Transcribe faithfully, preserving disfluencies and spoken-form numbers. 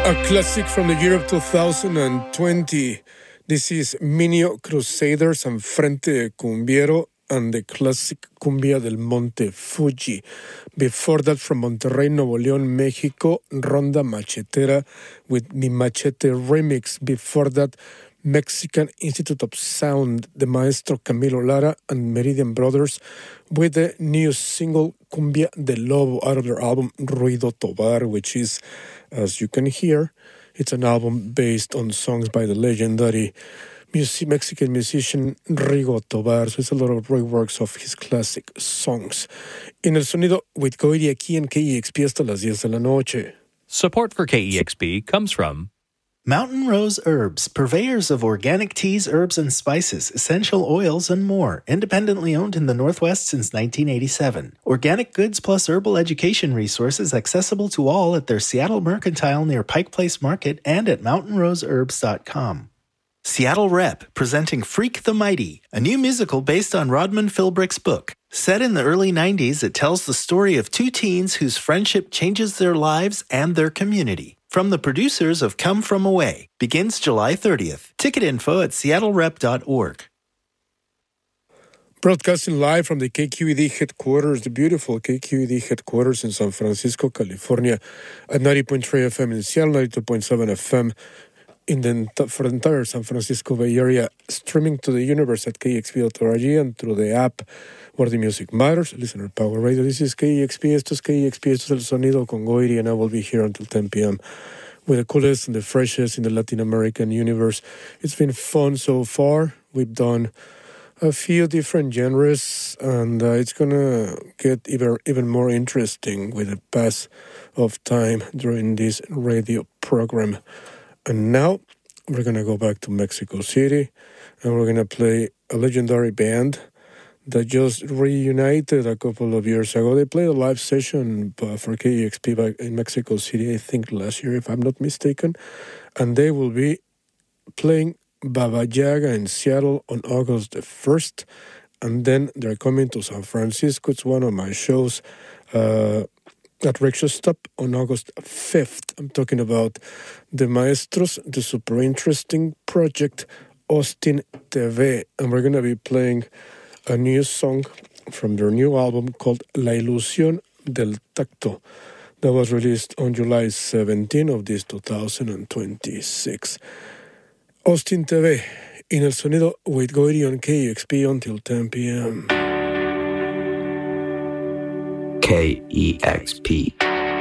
A classic from the year of two thousand twenty. This is Minio Crusaders and Frente Cumbiero and the classic Cumbia del Monte Fuji. Before that, from Monterrey, Nuevo León, Mexico, Ronda Machetera with Mi Machete remix. Before that, Mexican Institute of Sound, the maestro Camilo Lara and Meridian Brothers with the new single Cumbia del Lobo out of their album Ruido Tobar, which is, as you can hear, it's an album based on songs by the legendary music, Mexican musician Rigo Tobar. So it's a lot of reworks of his classic songs. En el sonido with Goiri aquí en K E X P hasta las diez de la noche. Support for K E X P comes from Mountain Rose Herbs, purveyors of organic teas, herbs, and spices, essential oils, and more. Independently owned in the Northwest since nineteen eighty-seven. Organic goods plus herbal education resources accessible to all at their Seattle Mercantile near Pike Place Market and at mountain rose herbs dot com. Seattle Rep, presenting Freak the Mighty, a new musical based on Rodman Philbrick's book. Set in the early nineties, it tells the story of two teens whose friendship changes their lives and their community. From the producers of Come From Away, begins July thirtieth. Ticket info at seattle rep dot org. Broadcasting live from the K Q E D headquarters, the beautiful K Q E D headquarters in San Francisco, California, at ninety point three F M in Seattle, ninety-two point seven F M in the, for the entire San Francisco Bay Area, streaming to the universe at K X P dot org and through the app where the music matters, Listener Power Radio. This is K E X P, esto es K E X P, esto es El Sonido con Goiri, and I will be here until ten p.m. with the coolest and the freshest in the Latin American universe. It's been fun so far. We've done a few different genres, and uh, it's going to get even, even more interesting with the pass of time during this radio program. And now we're going to go back to Mexico City, and we're going to play a legendary band that just reunited a couple of years ago. They played a live session uh, for K E X P back in Mexico City, I think last year, if I'm not mistaken. And they will be playing Baba Yaga in Seattle on August the first. And then they're coming to San Francisco. It's one of my shows uh, at Rickshaw Stop on August fifth. I'm talking about the Maestros, the super interesting project Austin T V. And we're going to be playing a new song from their new album called La Ilusión del Tacto that was released on July seventeenth of this two thousand twenty-six. Austin T V in El Sonido with Goiri on K E X P until ten p.m. K E X P.